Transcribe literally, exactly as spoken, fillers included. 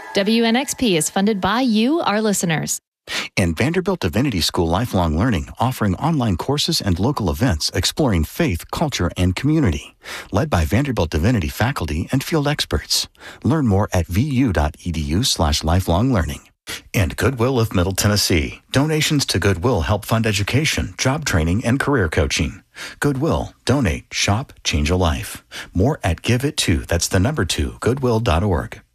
W N X P is funded by you, our listeners. And Vanderbilt Divinity School Lifelong Learning, offering online courses and local events exploring faith, culture, and community. Led by Vanderbilt Divinity faculty and field experts. Learn more at vu.edu slash lifelong learning. And Goodwill of Middle Tennessee. Donations to Goodwill help fund education, job training, and career coaching. Goodwill. Donate. Shop. Change a life. More at Give It To. That's the number two. Goodwill dot org.